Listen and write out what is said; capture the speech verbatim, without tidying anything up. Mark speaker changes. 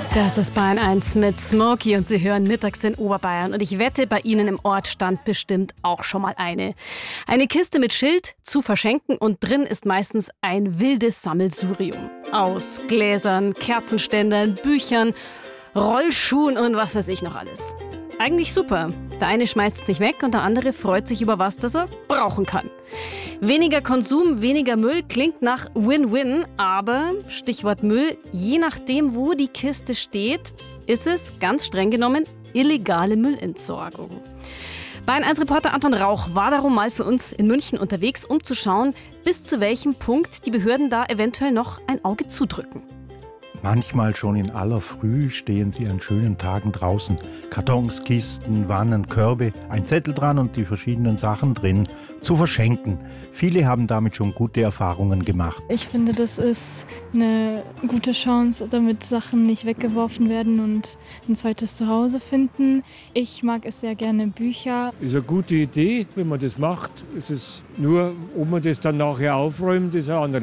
Speaker 1: Das ist Bayern eins mit Smokey und Sie hören mittags in Oberbayern. Und ich wette, bei Ihnen im Ort stand bestimmt auch schon mal eine. Eine Kiste mit Schild zu verschenken und drin ist meistens ein wildes Sammelsurium. Aus Gläsern, Kerzenständern, Büchern, Rollschuhen und was weiß ich noch alles. Eigentlich super. Der eine schmeißt es nicht weg und der andere freut sich über was, das er brauchen kann. Weniger Konsum, weniger Müll klingt nach Win-Win, aber Stichwort Müll, je nachdem, wo die Kiste steht, ist es ganz streng genommen illegale Müllentsorgung. Bayern eins Reporter Anton Rauch war darum mal für uns in München unterwegs, um zu schauen, bis zu welchem Punkt die Behörden da eventuell noch ein Auge zudrücken.
Speaker 2: Manchmal schon in aller Früh stehen sie an schönen Tagen draußen. Kartons, Kisten, Wannen, Körbe, ein Zettel dran und die verschiedenen Sachen drin zu verschenken. Viele haben damit schon gute Erfahrungen gemacht.
Speaker 3: Ich finde, das ist eine gute Chance, damit Sachen nicht weggeworfen werden und ein zweites Zuhause finden. Ich mag es sehr gerne, Bücher.
Speaker 4: Ist eine gute Idee, wenn man das macht. Es ist nur, ob man das dann nachher aufräumt, ist eine andere